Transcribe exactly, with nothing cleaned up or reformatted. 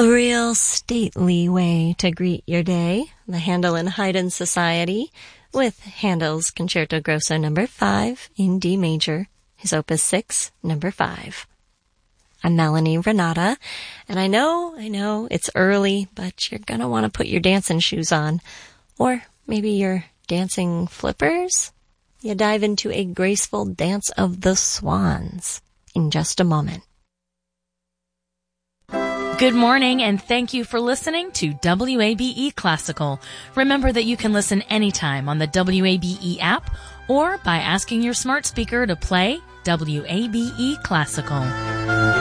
A real stately way to greet your day. The Handel and Haydn Society with Handel's Concerto Grosso number five in D major, his opus six, number five. I'm Melanie Renata, and I know, I know, it's early, but you're gonna want to put your dancing shoes on. Or maybe your dancing flippers? You dive into a graceful dance of the swans in just a moment. Good morning, and thank you for listening to W A B E Classical. Remember that you can listen anytime on the W A B E app or by asking your smart speaker to play W A B E Classical.